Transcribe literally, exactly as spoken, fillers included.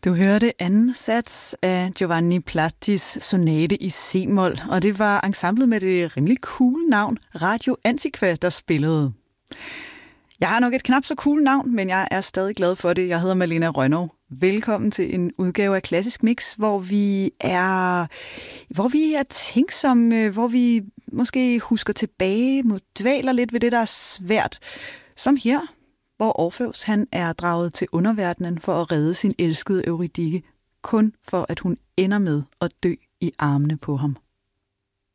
Du hørte anden sats af Giovanni Plattis sonate i C-mol, og det var ensemblet med det rimelig cool navn Radio Antiqua, der spillede. Jeg har nok et knap så cool navn, men jeg er stadig glad for det. Jeg hedder Malena Rønnow. Velkommen til en udgave af Klassisk Mix, hvor vi er, hvor vi er tænksomme, hvor vi måske husker tilbage, dvæler lidt ved det, der er svært. Som her, hvor Orfeus han er draget til underverdenen for at redde sin elskede Eurydike, kun for at hun ender med at dø i armene på ham.